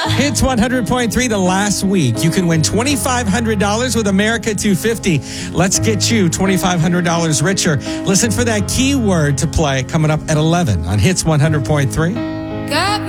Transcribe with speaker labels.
Speaker 1: Hits 100.3 the last week. You can win $2,500 with America 250. Let's get you $2,500 richer. Listen for that keyword to play coming up at 11 on Hits 100.3.
Speaker 2: Got